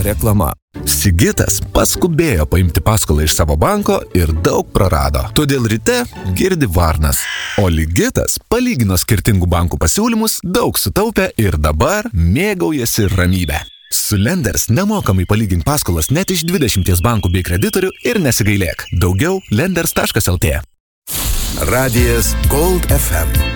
Reklama. Sigitas paskubėjo paimti paskolą iš savo banko ir daug prarado. Todėl ryte girdi varnas. O Ligitas palygino skirtingų bankų pasiūlymus, daug sutaupė ir dabar mėgaujasi ramybę. Su Lenders nemokamai palygink paskolas net iš 20 bankų bei kreditorių ir nesigailėk. Daugiau lenders.lt. Radijas Gold FM.